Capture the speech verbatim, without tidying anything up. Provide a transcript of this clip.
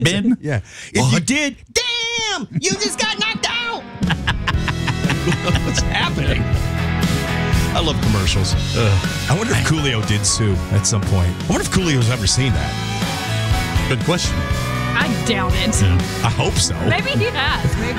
Ben? Yeah. If What? you did, damn, you just got knocked out. What's happening? I love commercials. Ugh. I wonder if Coolio did sue at some point. I wonder if Coolio's ever seen that. Good question. I doubt it. I hope so. Maybe he has. Maybe